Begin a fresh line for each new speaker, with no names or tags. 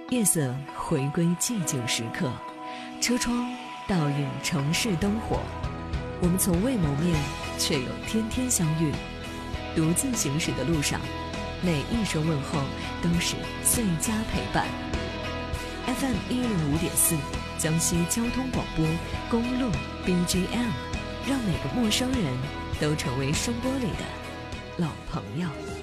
夜色回归寂静时刻，车窗倒映城市灯火。我们从未谋面，却又天天相遇。独自行驶的路上，每一声问候都是最佳陪伴。FM 105.4，江西交通广播公路 BGM， 让每个陌生人都成为声波里的老朋友。